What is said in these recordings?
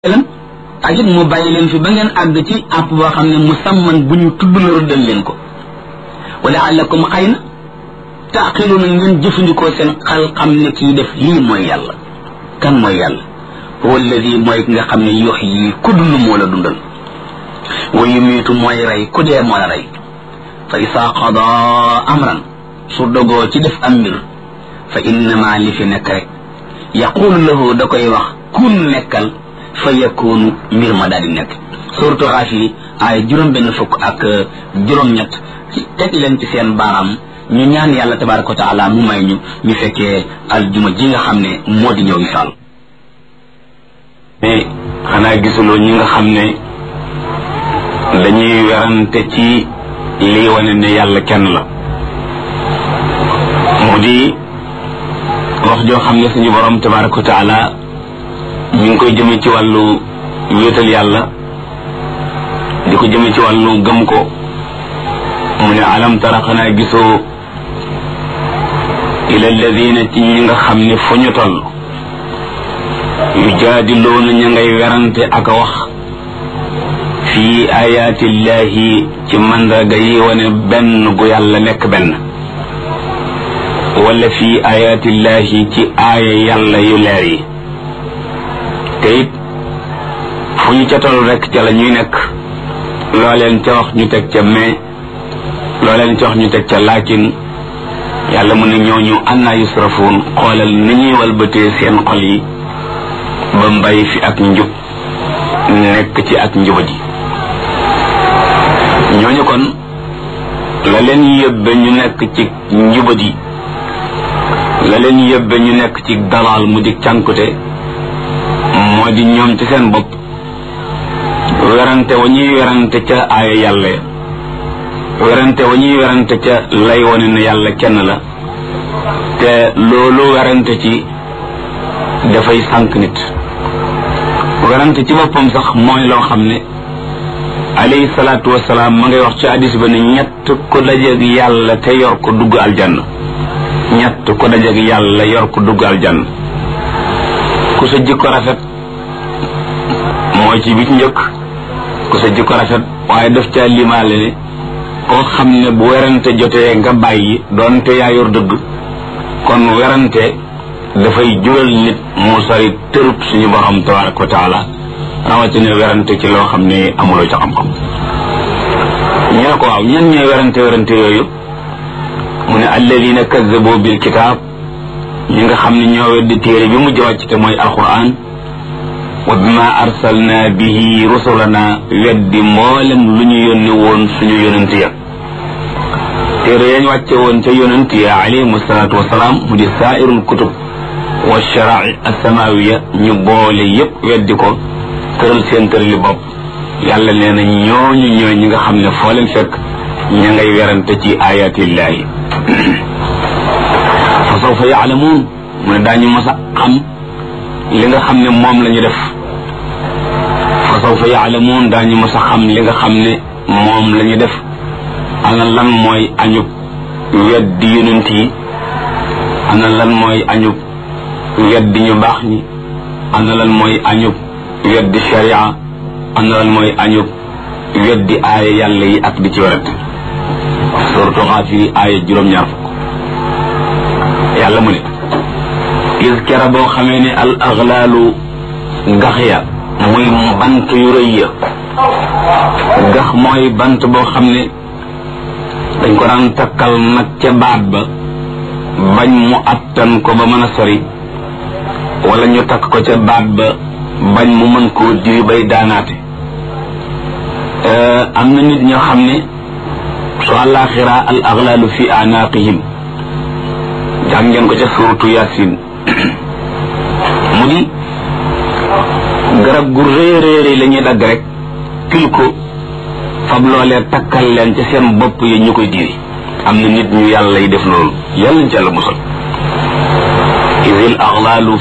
lan ajit mu bàyyi leen fi ba ngeen àgg ci àpp boo xam ne musamman bu ñu tudd la rëddal leen ko wala allakum xëy na taqiluna ngeen jëfandikoo seen xel xam ne kii def lii mooy yàlla kan mooy yàlla huwa alladi mooy ki nga xam ne yuhyi ku dund moo la dundal wa yumiitu mooy rey ku dee moo la rey fa isaa qada amran su dogoo ci def am mbir fa innama li fi nekk rek yaqulu lahu da koy wax kun nekkal fa yakunu mbir ma daal di nekk surtout Ghafir ay juróom-benn fukk ak juróom-ñett teg leen ci seen baaraam ñu ñaan yàlla tabaraka wa taala mu may ñu fekkee aljuma ji nga xam ne moo di ñëw insha Allah. mais xanaa gisuloo ñi nga xam ne dañuy werante ci lii wane ne yàlla kenn la mu di wax joo xam ne suñu borom tabaraka wa taala ñu ngi koy jëme ci wàllu wéetal yàlla di ko jëme ci wàllu gëm ko mu ne alam tara xanaa gisoo ila alladina ci ñi nga xam ne fu ñu toll yujaadiluuna ña ngay werante ak a wax fii ayaatillahi ci mandarga yi wane benn gu yàlla nekk benn wala fii ayaatillahi ci aaya yàlla yu leer yi te it fu ñu ca toll rek ca la ñuy nekk loo leen ca wax ñu teg ca mais loo leen ca wax ñu teg ca laakin yàlla mu ne ñooñu annaa yusrafuun xoolal ni ñuy walbatee seen xol yi ba mbay fi ak njub nekk ci ak njubadi ñooñu kon la leen yëbbe ñu nekk ci njubadi la leen yëbbe ñu nekk ci dalaal mu di cànkute moo di ñoom ci seen bopp werante wa ñuy werante ca aaya yàlla werante wa ñuy werante ca lay wane ne yàlla kenn la te loolu werante ci dafay sànq nit werante ci boppam sax mooy loo xam ne alayhi salaatu wasalaam ma ngay wax ci hadis ba ne ñett ku dajeeg yàlla te yor ko dugg aljanna ñett ku dajeeg yàlla yor ko dugg aljanna ku sa jikko rafet mooy ci bi ci njëkk ku sa jikko rafet waaye daf ca limaale ne koo xam ne bu werante jotee nga bàyyi doonte yaa yor dëgg kon werante dafay jural nit mu sori tërub suñu borom tabaraka wa taala rawatina werante ci loo xam ne amuloo ca xam-xam ñu ne ko waaw ñan ñooy werante yooyu mu ne alladina kazzabu bil kitaab ñi nga xam ne ñoo weddi téere bi mujj wàcc te mooy alquran wa bima arsalna bihi rusulana weddi mboolem lu ñu yónni woon suñu yonent ya téere yañ wàcce woon ca yonent ya alayhim salaatu wasalaam mu di saairul kutub wa sharai asamawiya ñu boole yépp weddi ko tëral seen tërali bopp yàlla nee na ñooñu ñooy ñi nga xam ne foo leen fekk ña ngay werante ci ayatillahi fa sawfa yaalamuun mu ne daañu mas a xam li nga xam ne moom la ñu def fa sawfa yaalamuun daañu mas a xam li nga xam ne moom la ñu def ana lan mooy añub weddi yonent yi ana lan mooy añub weddi ñu baax ñi ana lan mooy añub weddi sharia ana lan mooy añub weddi aaya yàlla yi ak di ci werante surtout Ghafir aaya juróom-ñaar fukk yàlla mu ne is kera boo xamee ne al aghlaalu gax ya muy bant yu rëy ya gax mooy bant boo xam ne dañ ko daan takkal nag ca baat ba bañ mu attan ko ba mën a sori wala ñu takk ko ca baat ba bañ mu mën koo diri bay daanaate am na nit ñoo xam ne su àllaaxira al aghlaalu fi anaaqihim jàng ngeen ko ca suuratu Yaasin mu di garab gu réeréeri la ñuy dagg rek til ko fab loolee takkal leen ca seen bopp yi ñu koy diri am na nit ñu yàlla yi def loolu yàlla ñu ci yàlla musal idil aghlaalu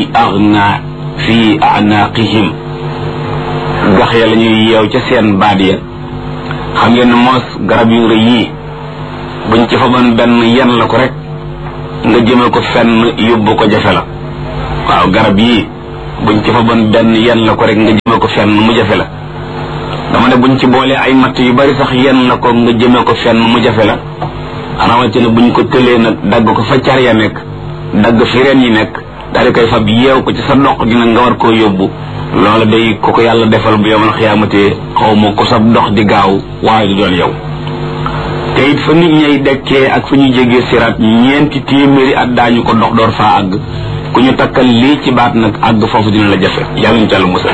fi anaaqihim gax ya la ñuy yeew ca seen baat ya xam ngeen ne moos garab yu rëy yii buñ ci faban benn yen la ko rek nga jëme ko fenn yóbbu ko jafe la waaw garab yii buñ ci fa bon benn yenn la ko rek nga jëme ko fenn mu jafe la dama ne buñ ci boolee ay matt yu bari sax yenn la ko nga jëme ko fenn mu jafe la rawatina buñ ko tëlee nag dagg ko fa car ya nekk dagg fi reen yi nekk daal di koy fab yeew ko ci sa dox gi nag nga war koo yóbbu loola day ku ko yàlla defal bu yowmal xiyaamate xaw ma ko sa dox di gaaw waaye du doon yow te it fa nit ñay dekkee ak fa ñu jégee siraat 4 téeméeri at daañu ko dox door faa àgg ku ñu takkal lii ci baat nag àgg foofu dina la jafe yàlla ñu ca la musal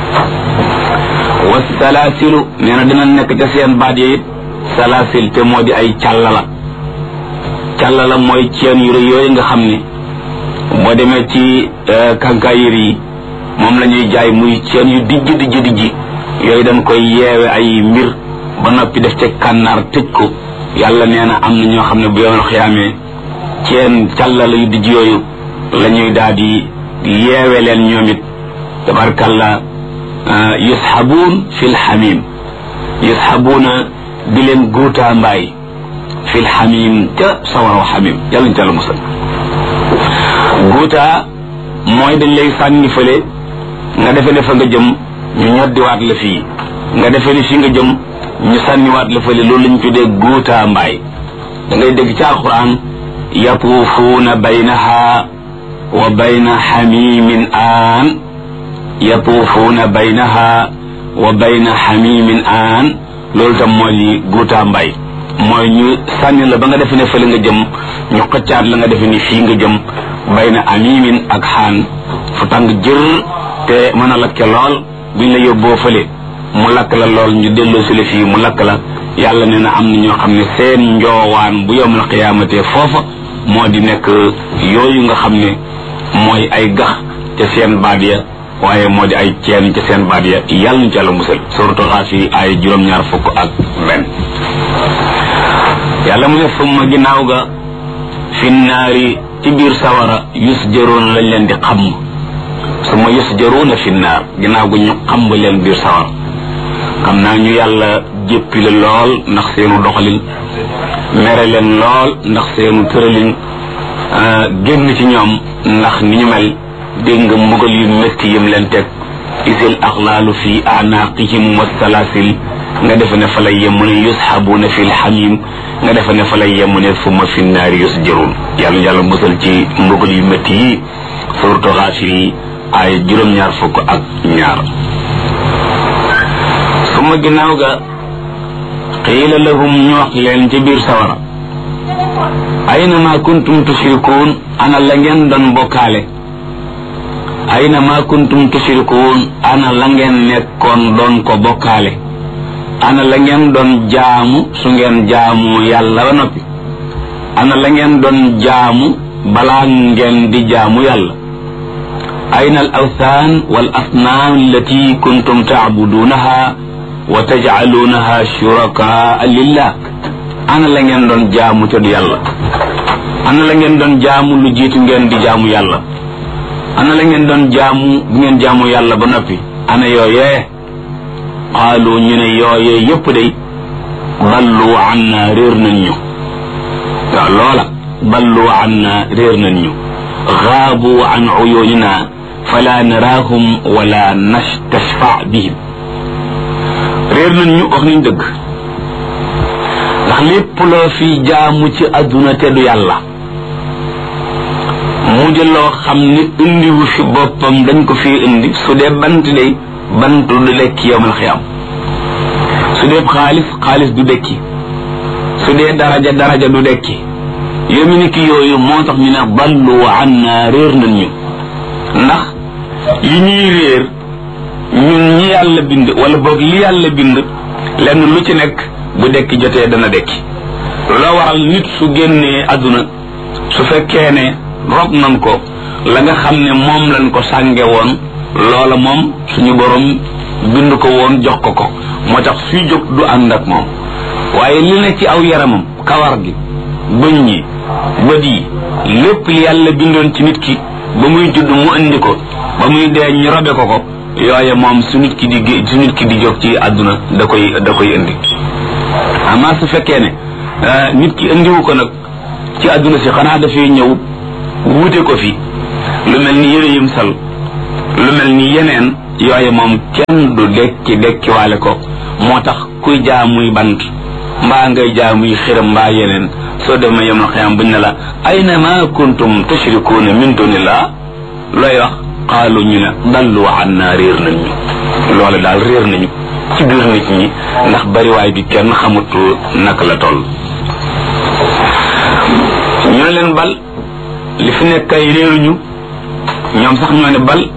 wasalaasilu nee na dina nekk ca seen baat yi it salaasil te moo di ay càllala mooy ceen yu rëy yooyu nga xam ne boo demee ci kankaayir yi moom la ñuy jaay muy ceen yu dijj yooyu dañ koy yeewe ay mbir ba noppi def ca kànnaar tëj ko yàlla nee na am na ñoo xam ne bu yoon xiyaamee ceen càllala yu dijj yooyu la ñuy daal di yeewe leen ñoom it tabarkalla yushabuun fil xamim yushabuuna di leen guutaa mbaay fil xamim ca sawaraw xamim yàlla ñu ca la musal guutaa mooy dañ lay sànni fële nga defe ne fa nga jëm ñu ñoddiwaat la fii nga defe ne fii nga jëm ñu sànniwaat la fële loolu lañ tuddee guutaa mbaay da ngay dégg ci alquran yatuufuuna baynaha wa bayna xamimin aan yatuufuuna baynaha wa bayna xamimin aan loolu tam mooy li guutaa mbay mooy ñu sànni la ba nga defe ne fële nga jëm ñu xëccaat la nga defe ni fii nga jëm bayna amimin ak xaan fu tàng jër te mën a lakke lool buñ la yóbboo fële mu lakk la lool ñu delloo si la fii mu lakk la yàlla nee na am na ñoo xam ne seen njoowaan bu yawmal qiyaamate foofa moo di nekk yooyu nga xam ne mooy ay gax ca seen baat ya waaye moo di ay ceen ca seen baat ya yàlla ñu ci yàlla musal suratu Xaafir ay 21 yàlla mu ne summa ginnaaw ga fi naari ci biir sawara yusjaruuna lañ leen di xam summa yusjaruuna fi naar ginnaaw ga ñu xam ba leen biir sawara xam naa ñu yàlla jéppi la lool ndax seenu doxalin mere leen lool ndax seenu tëralin génn ci ñoom ndax ni ñu mel dégg nga mbugal yu métti yim leen teg isil axlaalu fi anaqihim wasalaasil nga defe ne fa lay yem mu ne yusxabuuna fi lxamim nga defe ne fa lay yem mu ne summa fi naari yusjaruun yàlla musal ci mbugal yu métti yi suratu Xaafir yi ay 22 summa ginnaaw ga qiila lahum ñu wax leen ci biir sawara ayna ma kuntum tushrikuun ana la ngeen doon bokkaale ayna ma kuntum tushrikuun ana la ngeen nekkoon doon ko bokkaale ana la ngeen doon jaamu su ngeen jaamu yàlla ba noppi ana la ngeen doon jaamu balaa ngeen di jaamu yàlla ayna al awthaan wal asnaam allati kuntum taabuduunaha wa tajcaluunaha shurakaa lillah ana la ngeen doon jaamu te du yàlla ana la ngeen doon jaamu lu jiitu ngeen di jaamu yàlla ana la ngeen doon jaamu bu ngeen jaamu yàlla ba noppi ana yooyee qaalu ñu ne yooyee yépp day ballu anna réer nañ ñu waaw loola ballu anna réer nañ ñu gaabu an uyunina fala naraahum wala nastashfa bihim réer nañ ñu wax nañ dëgg ndax lépp loo fi jaamu ci adduna te du yàlla mu di loo xam ni indiwu fi boppam dañ ko fi indi su dee bant day bant du lekki yawmal xiyaam su dee xaalis du dekki su dee daraja du dekki yomi ni ki yooyu moo tax ñu ne ballu anna réer nañ ñu ndax yi ñuy réer ñun ñi yàlla bind wala boog li yàlla bind lenn lu ci nekk bu dekki jotee dana dekki loo waral nit su génnee àdduna su fekkee ne rob nan ko la nga xam ne moom lañ ko sànge woon loola moom suñu borom bind ko woon jox ko ko moo tax suy jóg du ànd ak moom waaye li ne ci aw yaramam kawar gi bëñ yi bët yi lépp li yàlla bindoon ci nit ki ba muy judd mu indi ko ba muy dee ñu robe ko ko yooye moom su nit ki di jóg ci àdduna da koy indi amaa su fekkee ne nit ki indiwu ko nag ci àdduna si xanaa dafay ñëw wuute ko fi lu mel ni yére yim sal lu mel ni yeneen yooye moom kenn du dekkiwaale ko moo tax kuy jaamuy bant mbaa ngay jaamuy xiram mbaa yeneen soo demee yom na xiyam buñ ne la ayna ma kuntum tushrikuuna min dunillah looy wax qaalu ñu ne dallu anna réer nañ ñu loole daal réer nañu ci biir nit ñi ndax bariwaay bi kenn xamut naka la toll ñoo leen bal li fi nekk ay réeruñu ñoom sax ñoo ne bal